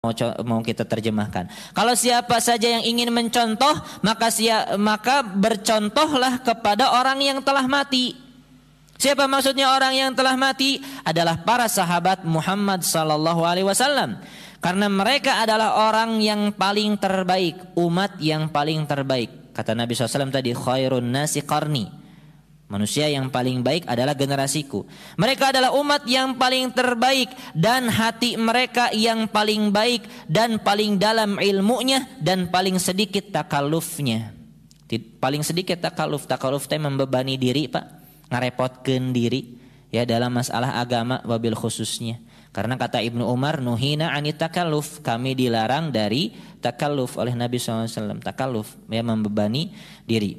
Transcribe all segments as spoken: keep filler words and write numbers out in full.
mau, mau kita terjemahkan. Kalau siapa saja yang ingin mencontoh, maka siap, maka bercontohlah kepada orang yang telah mati. Siapa maksudnya orang yang telah mati? Adalah para sahabat Muhammad sallallahu alaihi wasallam. Karena mereka adalah orang yang paling terbaik, umat yang paling terbaik. Kata Nabi shallallahu alaihi wasallam tadi, khairun nasi qarni. Manusia yang paling baik adalah generasiku. Mereka adalah umat yang paling terbaik dan hati mereka yang paling baik dan paling dalam ilmunya dan paling sedikit takallufnya. Paling sedikit takalluf, takalluf itu membebani diri, Pak. Ngarepotkeun diri ya dalam masalah agama wabil khususnya. Karena kata Ibnu Umar, nuhina anit takalluf, kami dilarang dari takalluf oleh Nabi shallallahu alaihi wasallam. Takalluf ya membebani diri.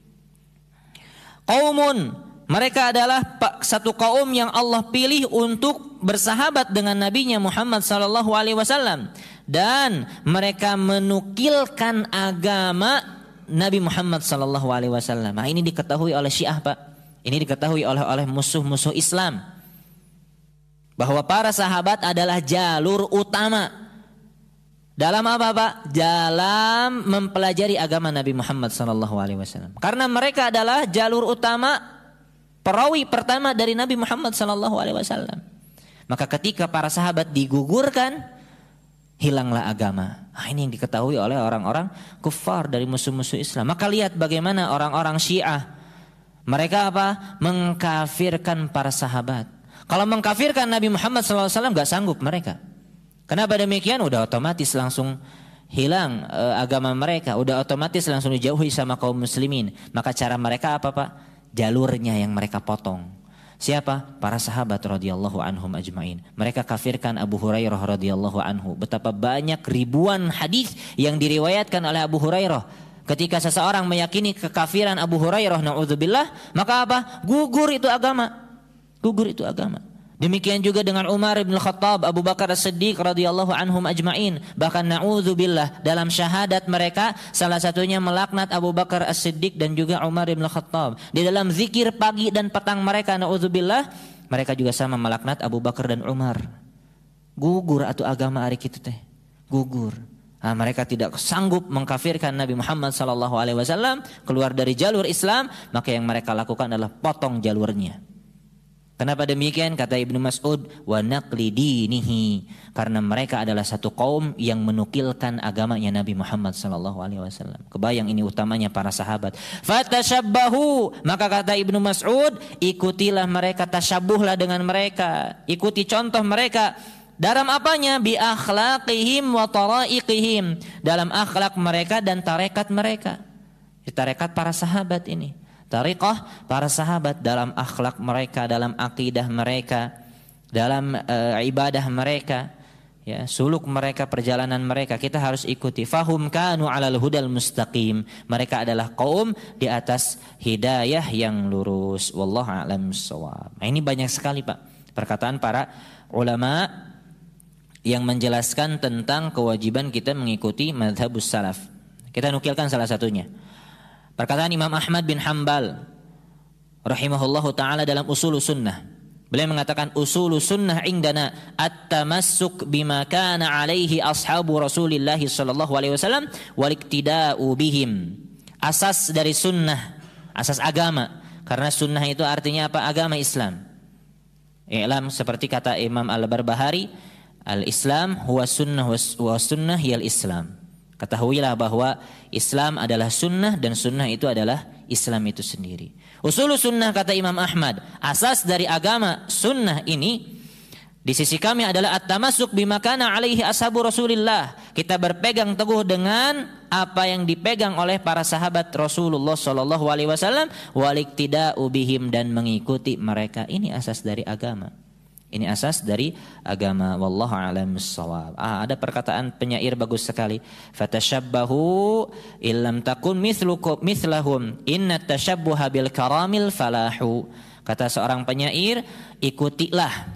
Qaumun, mereka adalah satu kaum yang Allah pilih untuk bersahabat dengan nabinya Muhammad sallallahu alaihi wasallam dan mereka menukilkan agama Nabi Muhammad sallallahu alaihi wasallam. Nah, ini diketahui oleh Syiah, Pak. Ini diketahui oleh oleh musuh-musuh Islam bahwa para sahabat adalah jalur utama dalam apa, Pak? Dalam mempelajari agama Nabi Muhammad sallallahu alaihi wasallam. Karena mereka adalah jalur utama, perawi pertama dari Nabi Muhammad sallallahu alaihi wasallam. Maka ketika para sahabat digugurkan, hilanglah agama. Nah, ini yang diketahui oleh orang-orang kufar dari musuh-musuh Islam. Maka lihat bagaimana orang-orang Syiah. Mereka apa? Mengkafirkan para sahabat. Kalau mengkafirkan Nabi Muhammad shallallahu alaihi wasallam gak sanggup mereka. Kenapa demikian? Udah otomatis langsung hilang e, agama mereka. Udah otomatis langsung dijauhi sama kaum muslimin. Maka cara mereka apa, Pak? Jalurnya yang mereka potong. Siapa? Para sahabat radhiyallahu anhum ajmain. Mereka kafirkan Abu Hurairah radhiyallahu anhu. Betapa banyak ribuan hadis yang diriwayatkan oleh Abu Hurairah. Ketika seseorang meyakini kekafiran Abu Hurairah, na'udzubillah, maka apa? Gugur itu agama. Gugur itu agama. Demikian juga dengan Umar bin Khattab, Abu Bakar As-Siddiq radhiyallahu anhum ajma'in. Bahkan na'udzubillah dalam syahadat mereka salah satunya melaknat Abu Bakar As-Siddiq dan juga Umar bin Khattab. Di dalam zikir pagi dan petang mereka, na'udzubillah, mereka juga sama melaknat Abu Bakar dan Umar. Gugur atau agama hari kita teh. Gugur. Nah, mereka tidak sanggup mengkafirkan Nabi Muhammad sallallahu alaihi wasallam, keluar dari jalur Islam, maka yang mereka lakukan adalah potong jalurnya. Kenapa demikian? Kata Ibnu Mas'ud, wa naqli dinihi, karena mereka adalah satu kaum yang menukilkan agamanya Nabi Muhammad sallallahu alaihi wasallam. Kebayang ini utamanya para sahabat. Fatashabbahu, maka kata Ibnu Mas'ud, ikutilah mereka, tasyabuhlah dengan mereka, ikuti contoh mereka. Dalam apanya? Bi akhlaqihim wa taraiqihim, dalam akhlak mereka dan tarekat mereka. Tarekat para sahabat ini. Tariqah para sahabat dalam akhlak mereka, dalam akidah mereka, dalam uh, ibadah mereka, ya, suluk mereka, perjalanan mereka kita harus ikuti. Fahum kanu 'alal hudal mustaqim. Mereka adalah kaum di atas hidayah yang lurus. Wallahu a'lam bissawab. Nah, ini banyak sekali, Pak, perkataan para ulama yang menjelaskan tentang kewajiban kita mengikuti mazhabus salaf. Kita nukilkan salah satunya. Perkataan Imam Ahmad bin Hanbal rahimahullahu ta'ala dalam Usulus Sunnah. Beliau mengatakan Usulus Sunnah indana at-tamassuk bima kana alaihi ashabu Rasulillah sallallahu alaihi wasallam wal iktida'u bihim. Asas dari sunnah, asas agama. Karena sunnah itu artinya apa? Agama Islam. I'lam, seperti kata Imam Al-Barbahari, al-Islam huwa sunnah wa sunnah hiyal Islam. Ketahuilah bahwa Islam adalah sunnah dan sunnah itu adalah Islam itu sendiri. Usul sunnah kata Imam Ahmad, asas dari agama sunnah ini di sisi kami adalah at-tamassuk bima kana alaihi ashabu Rasulillah. Kita berpegang teguh dengan apa yang dipegang oleh para sahabat Rasulullah sallallahu alaihi wasallam wal iktida'u bihim, dan mengikuti mereka. Ini asas dari agama. Ini asas dari agama. Wallahu a'lam bissawab. Ah, ada perkataan penyair bagus sekali. Fatashabbahu illam takun mithlukum mithlahum inna tashabbuha bil karamil falahu. Kata seorang penyair, ikutilah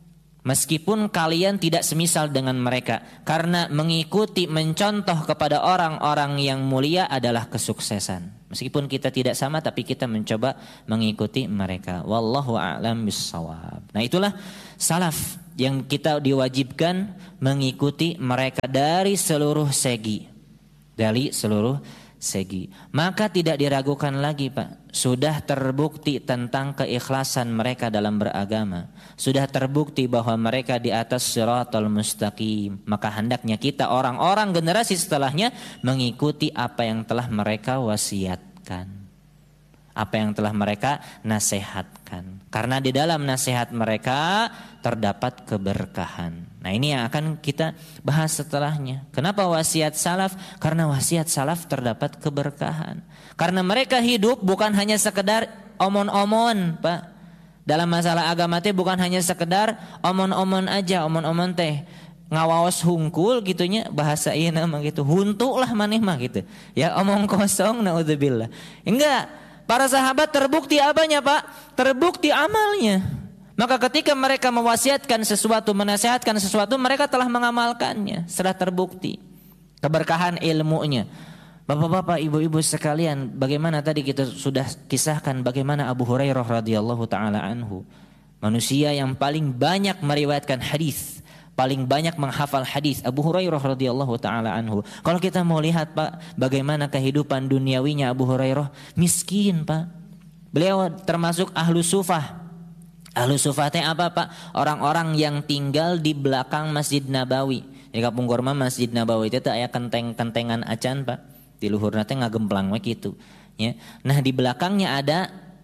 meskipun kalian tidak semisal dengan mereka, karena mengikuti, mencontoh kepada orang-orang yang mulia adalah kesuksesan. Meskipun kita tidak sama, tapi kita mencoba mengikuti mereka. Wallahu a'lam bissawab. Nah, itulah salaf. yang kita diwajibkan mengikuti mereka dari seluruh segi. Dari seluruh segi. Maka tidak diragukan lagi Pak. Sudah terbukti tentang keikhlasan mereka dalam beragama. Sudah terbukti bahwa mereka di atas siratal mustaqim. Maka hendaknya kita orang-orang generasi setelahnya mengikuti apa yang telah mereka wasiatkan. Apa yang telah mereka nasihatkan. Karena di dalam nasihat mereka terdapat keberkahan. Nah ini yang akan kita bahas setelahnya. Kenapa wasiat salaf? Karena wasiat salaf terdapat keberkahan. Karena mereka hidup bukan hanya sekedar omon-omon Pak. Dalam masalah agama teh bukan hanya sekedar omon-omon aja. Omon-omon teh ngawaos hungkul gitunya, bahasa ieu nama gitu. Huntu lah maneh mah gitu. Ya omong kosong naudzubillah. Enggak. Para sahabat terbukti apanya Pak? Terbukti amalnya. Maka ketika mereka mewasiatkan sesuatu, menasihatkan sesuatu, mereka telah mengamalkannya. Sudah terbukti keberkahan ilmunya. Bapak-bapak, ibu-ibu sekalian, bagaimana tadi kita sudah kisahkan bagaimana Abu Hurairah radhiyallahu taala anhu, manusia yang paling banyak meriwayatkan hadis, paling banyak menghafal hadis, Abu Hurairah radhiyallahu taala anhu. Kalau kita mau lihat Pak, bagaimana kehidupan duniawinya Abu Hurairah, miskin Pak. Beliau termasuk ahlu sufah. Ahlu sufah teh apa Pak? Orang-orang yang tinggal di belakang Masjid Nabawi. Di Kampung Kurma Masjid Nabawi itu aya kenteng-kentengan acan Pak. Di luhurna teh ngagemplang we kitu. Ya. Nah di belakangnya ada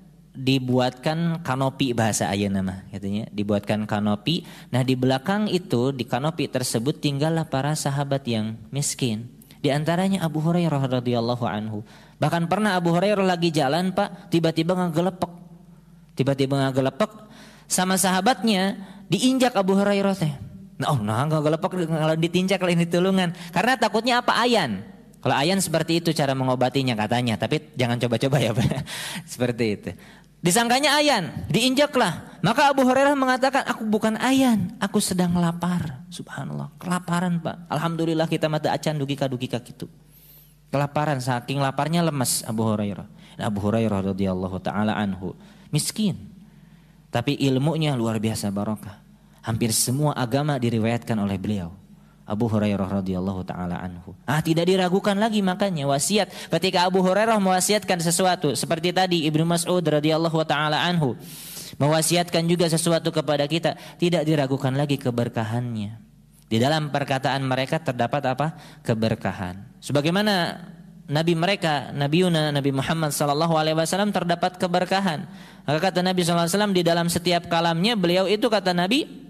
dibuatkan kanopi bahasa ayeuna mah katanya, dibuatkan kanopi. Nah di belakang itu di kanopi tersebut tinggallah para sahabat yang miskin. Di antaranya Abu Hurairah radhiyallahu anhu. Bahkan pernah Abu Hurairah lagi jalan Pak, tiba-tiba ngagelepek. Tiba-tiba ngagelepek sama sahabatnya, diinjak Abu Hurairah teh. Nah, oh nah ngagelepek kalau ditinjak lain ditulungan. Karena takutnya apa ayan. Kalau ayan seperti itu cara mengobatinya katanya, tapi jangan coba-coba ya Pak. Seperti itu. Disangkanya ayan, diinjaklah. Maka Abu Hurairah mengatakan, aku bukan ayan, aku sedang lapar. Subhanallah, kelaparan Pak. Alhamdulillah kita mata acan dugika-dugika gitu. Kelaparan, saking laparnya lemas Abu Hurairah. Nah, Abu Hurairah radhiyallahu taala anhu miskin, tapi ilmunya luar biasa barokah. Hampir semua agama diriwayatkan oleh beliau. Abu Hurairah radhiyallahu taala anhu. Ah tidak diragukan lagi makanya wasiat ketika Abu Hurairah mewasiatkan sesuatu seperti tadi Ibnu Mas'ud radhiyallahu taala anhu mewasiatkan juga sesuatu kepada kita, tidak diragukan lagi keberkahannya. Di dalam perkataan mereka terdapat apa? Keberkahan. Sebagaimana Nabi mereka, Nabiuna Nabi Muhammad sallallahu alaihi wasallam terdapat keberkahan. Maka kata Nabi sallallahu alaihi wasallam di dalam setiap kalamnya beliau itu kata Nabi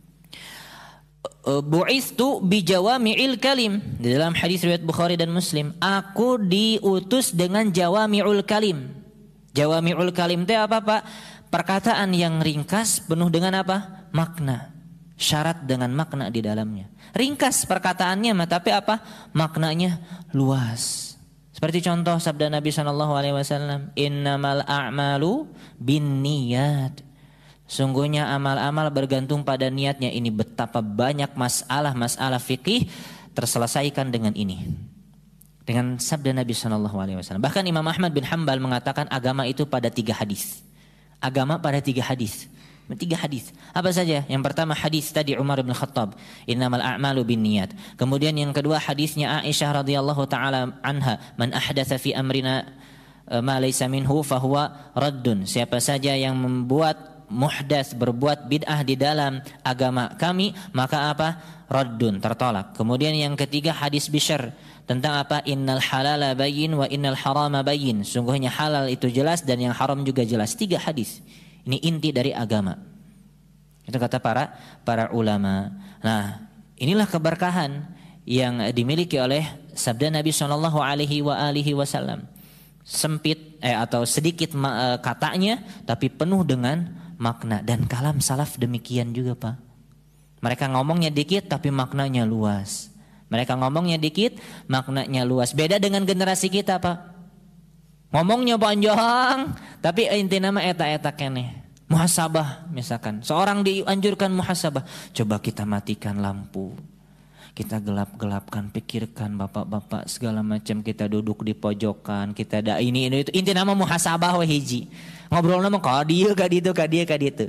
bu'istu bijawami'il kalim. Di dalam hadis riwayat Bukhari dan Muslim, aku diutus dengan jawami'ul kalim. Jawami'ul kalim itu apa Pak? Perkataan yang ringkas penuh dengan apa? Makna. Syarat dengan makna di dalamnya. Ringkas perkataannya tapi apa? Maknanya luas. Seperti contoh sabda Nabi sallallahu alaihi wasallam, innamal a'malu binniyat. Sungguhnya amal-amal bergantung pada niatnya. Ini betapa banyak masalah-masalah fikih terselesaikan dengan ini. Dengan sabda Nabi sallallahu alaihi wasallam. Bahkan Imam Ahmad bin Hanbal mengatakan agama itu pada tiga hadis. Agama pada tiga hadis. Tiga hadis. Apa saja? Yang pertama hadis tadi Umar bin Khattab, innamal a'malu binniyat. Kemudian yang kedua hadisnya Aisyah radhiyallahu taala anha, man ahdatsa fi amrina ma laysa minhu fahuwa raddun. Siapa saja yang membuat muhdas, berbuat bid'ah di dalam agama kami, maka apa? Raddun, tertolak. Kemudian yang ketiga hadis Bishr tentang apa? Innal halala bayyin wa innal harama bayyin. Sungguhnya halal itu jelas dan yang haram juga jelas. Tiga hadis. Ini inti dari agama. Itu kata para para ulama. Nah, inilah keberkahan yang dimiliki oleh sabda Nabi sallallahu alaihi wa alihi wasallam. Sempit eh, atau sedikit ma, eh, katanya tapi penuh dengan makna. Dan kalam salaf demikian juga Pak. Mereka ngomongnya dikit tapi maknanya luas. Mereka ngomongnya dikit maknanya luas. Beda dengan generasi kita Pak. Ngomongnya panjang tapi inti nama eta-eta keneh. Muhasabah misalkan. Seorang dianjurkan muhasabah. Coba kita matikan lampu. Kita gelap-gelapkan, pikirkan bapak-bapak segala macam, kita duduk di pojokan, kita ada ini ini itu. Inti nama muhasabah we hiji. Ngobrol nama ka dieu ka ditu ka dieu ka ditu.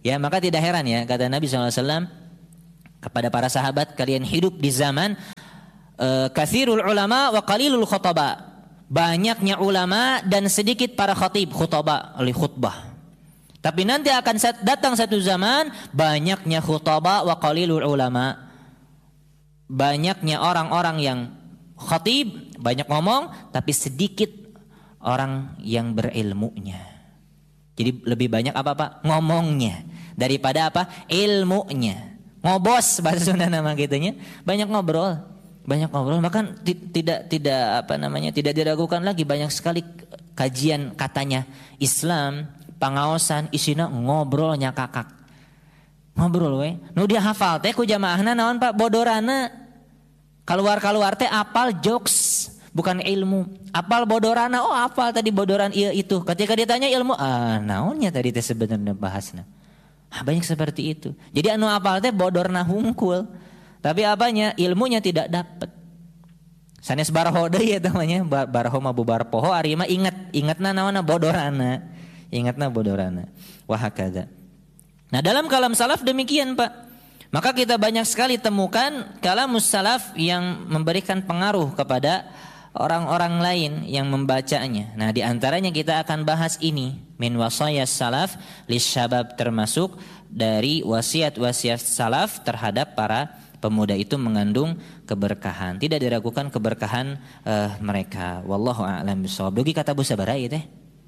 Ya, maka tidak heran ya kata Nabi shallallahu alaihi wasallam kepada para sahabat, kalian hidup di zaman uh, katsirul ulama wa qalilul khutaba. Banyaknya ulama dan sedikit para khatib, khutaba, oleh khutbah. Tapi nanti akan datang satu zaman banyaknya khutaba wa qalilul ulama. Banyaknya orang-orang yang khatib, banyak ngomong, tapi sedikit orang yang berilmunya. Jadi lebih banyak apa Pak? Ngomongnya daripada apa? Ilmunya. Ngobos bahasa Sunda nama gitunya. Banyak ngobrol. Banyak ngobrol, bahkan t- tidak tidak apa namanya tidak diragukan lagi, banyak sekali kajian katanya Islam, pangaosan isina ngobrolnya kakak. Ngobrol we. Nu dia hafal teh ku jamaahna naon Pak? Bodorana. Keluar-keluar teh apal jokes, bukan ilmu. Apal bodorana, oh apal tadi bodoran iya itu. Ketika ditanya ilmu, ah naonnya tadi teh sebenarnya bahasna. Ah, banyak seperti itu. Jadi anu apal teh bodorna hungkul. Tapi apanya? Ilmunya tidak dapat. Sanes baraho deui ya namanya, baraho mah bubar poho ari mah ingat, ingatna naonna bodorana. Ingatna bodorana. Wa hakadza. Nah, dalam kalam salaf demikian, Pak. Maka kita banyak sekali temukan kalamus salaf yang memberikan pengaruh kepada orang-orang lain yang membacanya. Nah, di antaranya kita akan bahas ini, min wasayas salaf lisyabab, termasuk dari wasiat-wasiat salaf terhadap para pemuda itu mengandung keberkahan. Tidak diragukan keberkahan uh, mereka. Wallahu a'lam bishawab. Dugi kata Bu sabaraha ieu teh?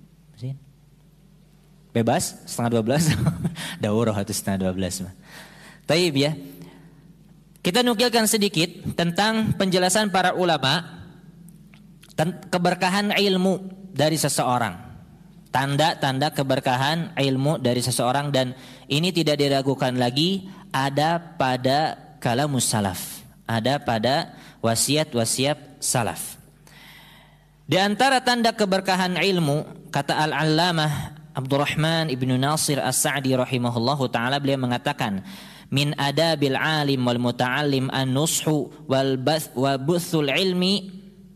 Bebas setengah dua belas. Daurah atau setengah dua belas mah. Taib ya. Kita nukilkan sedikit tentang penjelasan para ulama keberkahan ilmu dari seseorang. Tanda-tanda keberkahan ilmu dari seseorang, dan ini tidak diragukan lagi ada pada kalamus salaf, ada pada wasiat-wasiat salaf. Di antara tanda keberkahan ilmu, kata Al-Allamah Abdurrahman ibnu Nasir As-Sa'di rahimahullahu ta'ala, beliau mengatakan, min adabil alim wal muta'allim an-nushu wal bath wa buthul ilmi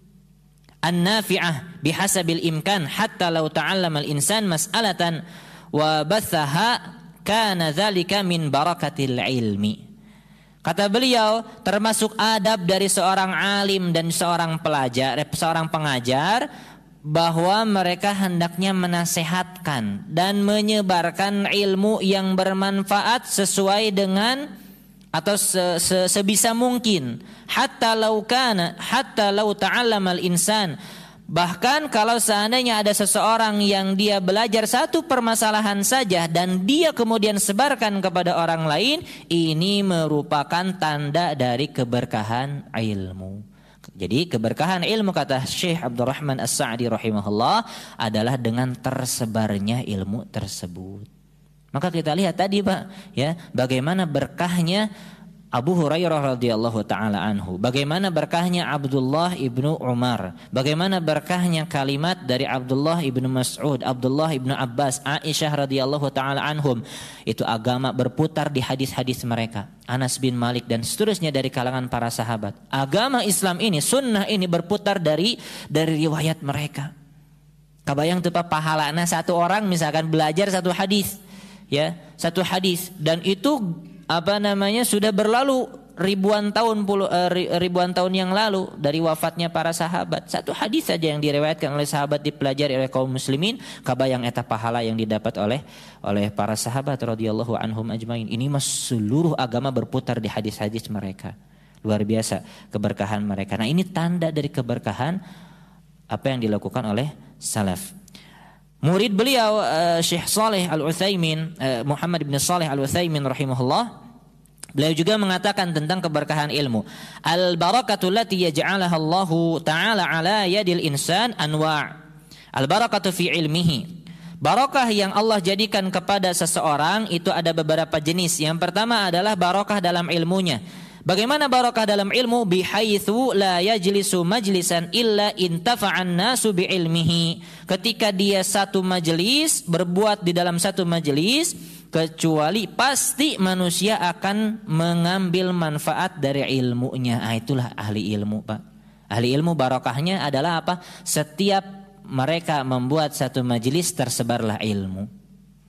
an-nafi'ah bihasabil imkan, hatta law ta'allama al-insan mas'alatan wa bathaha kana dhalika min barakatil ilmi. Kata beliau, termasuk adab dari seorang alim dan seorang pelajar, seorang pengajar, bahwa mereka hendaknya menasehatkan dan menyebarkan ilmu yang bermanfaat sesuai dengan atau se, se, sebisa mungkin. Hatta law kana, hatta law ta'allamal insan. Bahkan kalau seandainya ada seseorang yang dia belajar satu permasalahan saja dan dia kemudian sebarkan kepada orang lain, ini merupakan tanda dari keberkahan ilmu. Jadi keberkahan ilmu, kata Syekh Abdurrahman As-Sa'di rahimahullah, adalah dengan tersebarnya ilmu tersebut. Maka kita lihat tadi Pak, ya, bagaimana berkahnya Abu Hurairah radhiyallahu taala anhu, bagaimana berkahnya Abdullah ibnu Umar, bagaimana berkahnya kalimat dari Abdullah ibnu Mas'ud, Abdullah ibnu Abbas, Aisyah radhiyallahu taala anhum. Itu agama berputar di hadis-hadis mereka, Anas bin Malik dan seterusnya dari kalangan para sahabat. Agama Islam ini, sunnah ini berputar dari dari riwayat mereka. Kabayang tuh Pak, pahalana satu orang misalkan belajar satu hadis, ya, satu hadis, dan itu apa namanya sudah berlalu ribuan tahun puluh, uh, ribuan tahun yang lalu dari wafatnya para sahabat. Satu hadis saja yang direwayatkan oleh sahabat dipelajari oleh kaum muslimin, kabayang eta pahala yang didapat oleh oleh para sahabat radhiyallahu anhum ajmain. Ini mas seluruh agama berputar di hadis-hadis mereka. Luar biasa keberkahan mereka. Nah, ini tanda dari keberkahan apa yang dilakukan oleh salaf. Murid beliau uh, Syekh Saleh Al-Utsaimin, uh, Muhammad bin Saleh Al-Utsaimin rahimahullah, beliau juga mengatakan tentang keberkahan ilmu. Al-barakatu allati yaj'alaha Allahu ta'ala ala yadil insan anwa'. Al-barakatu fi ilmihi. Barakah yang Allah jadikan kepada seseorang itu ada beberapa jenis. Yang pertama adalah barakah dalam ilmunya. Bagaimana barakah dalam ilmu? Bihaitsu la yajlisu majlisan illa intafa'an nasu biilmihi. Ketika dia satu majelis, berbuat di dalam satu majelis, kecuali pasti manusia akan mengambil manfaat dari ilmunya. Ah, itulah ahli ilmu, Pak. Ahli ilmu barakahnya adalah apa? Setiap mereka membuat satu majelis tersebarlah ilmu.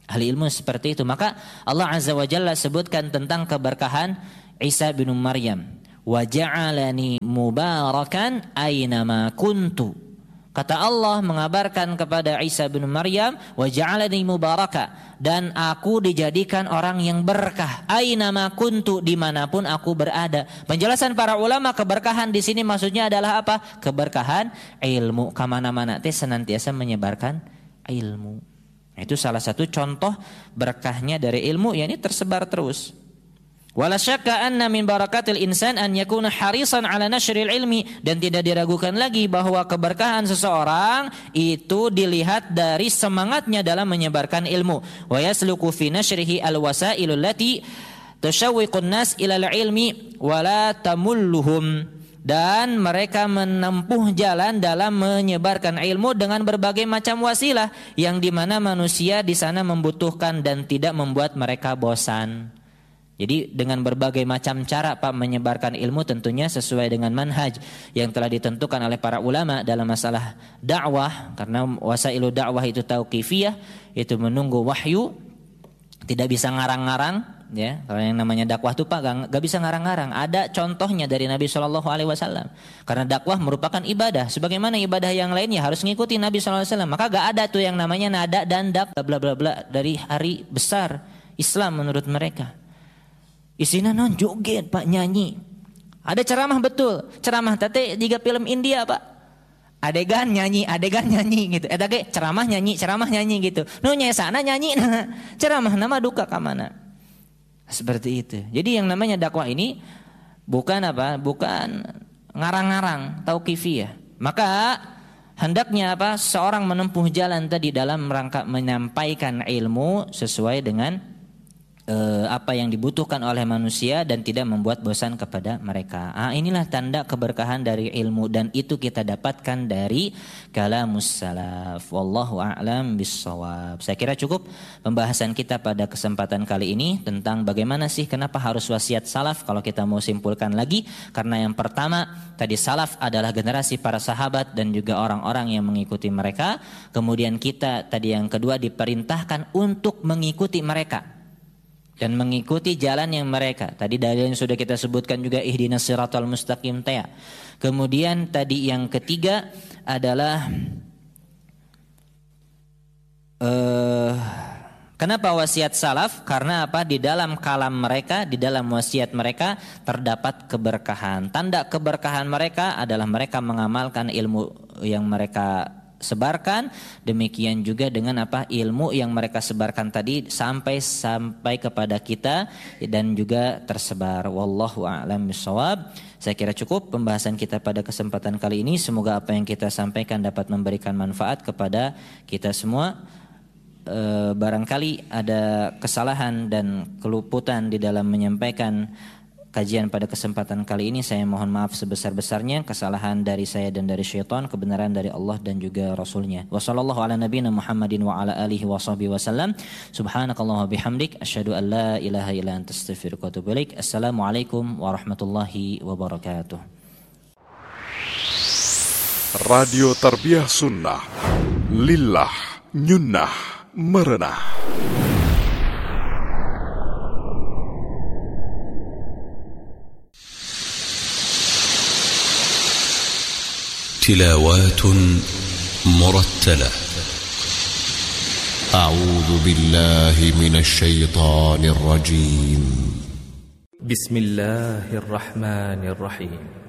Ahli ilmu seperti itu. Maka Allah Azza wa Jalla sebutkan tentang keberkahan Isa bin Maryam. Wa ja'alani mubarakan aynama kuntu. Kata Allah mengabarkan kepada Isa bin Maryam, wa ja'alani mubaraka, dan aku dijadikan orang yang berkah, aynama kuntu, dimanapun aku berada. Penjelasan para ulama, keberkahan di sini maksudnya adalah apa? Keberkahan ilmu, kemana-mana teh senantiasa menyebarkan ilmu. Itu salah satu contoh berkahnya dari ilmu, yakni tersebar terus. Wala syakka anna min barakatil insan an yakuna harisan ala nashril ilmi, dan tidak diragukan lagi bahwa keberkahan seseorang itu dilihat dari semangatnya dalam menyebarkan ilmu. Wa yasluku fi nashrihi alwasailul lati tushawwiqun nas ila ilmi wala tamulluhum, dan mereka menempuh jalan dalam menyebarkan ilmu dengan berbagai macam wasilah yang dimana manusia di sana membutuhkan dan tidak membuat mereka bosan. Jadi dengan berbagai macam cara Pak menyebarkan ilmu, tentunya sesuai dengan manhaj yang telah ditentukan oleh para ulama dalam masalah dakwah, karena wasailu dakwah itu tauqifiyah, itu menunggu wahyu, tidak bisa ngarang-ngarang ya. Kalau yang namanya dakwah itu Pak gak, gak bisa ngarang-ngarang. Ada contohnya dari Nabi shallallahu alaihi wasallam. Karena dakwah merupakan ibadah, sebagaimana ibadah yang lainnya harus ngikuti Nabi shallallahu alaihi wasallam. Maka gak ada tuh yang namanya nada dan dak bla bla bla dari hari besar Islam menurut mereka. Isina non joget Pak, nyanyi. Ada ceramah, betul. Ceramah tete tiga film India Pak. Adegan nyanyi, adegan nyanyi gitu. Eta ge ceramah nyanyi, ceramah nyanyi gitu. Nu nyesana nyanyi nah. Ceramah nama duka ka mana. Seperti itu. Jadi yang namanya dakwah ini bukan apa? Bukan ngarang-ngarang, tauqifiyah. Maka hendaknya apa? Seorang menempuh jalan tadi dalam rangka menyampaikan ilmu sesuai dengan Uh, apa yang dibutuhkan oleh manusia dan tidak membuat bosan kepada mereka. Ah, inilah tanda keberkahan dari ilmu, dan itu kita dapatkan dari kalamus salaf. Wallahu a'lam bissawab. Saya kira cukup pembahasan kita pada kesempatan kali ini tentang bagaimana sih kenapa harus wasiat salaf. Kalau kita mau simpulkan lagi, karena yang pertama tadi salaf adalah generasi para sahabat dan juga orang-orang yang mengikuti mereka. Kemudian kita tadi yang kedua diperintahkan untuk mengikuti mereka dan mengikuti jalan yang mereka. Tadi dalil yang sudah kita sebutkan juga, ihdinas siratal mustaqim taya. Kemudian tadi yang ketiga adalah uh, kenapa wasiat salaf? Karena apa? Di dalam kalam mereka, di dalam wasiat mereka terdapat keberkahan. Tanda keberkahan mereka adalah mereka mengamalkan ilmu yang mereka sebarkan, demikian juga dengan apa ilmu yang mereka sebarkan tadi sampai sampai kepada kita dan juga tersebar. Wallahu a'lam bishawab. Saya kira cukup pembahasan kita pada kesempatan kali ini. Semoga apa yang kita sampaikan dapat memberikan manfaat kepada kita semua. E, barangkali ada kesalahan dan keluputan di dalam menyampaikan kajian pada kesempatan kali ini, saya mohon maaf sebesar-besarnya. Kesalahan dari saya dan dari syaitan, kebenaran dari Allah dan juga Rasulnya. Wa sallallahu ala nabiyina Muhammadin wa ala alihi wa sahbihi wasallam. Subhanakallah wa bihamdik, asyhadu an la ilaha illa anta astaghfiruka wa atubu ilaik. Assalamualaikum warahmatullahi wabarakatuh. Radio Tarbiyah Sunnah, lillah, nyunnah, merenah. تلاوات مرتلة. أعوذ بالله من الشيطان الرجيم. بسم الله الرحمن الرحيم.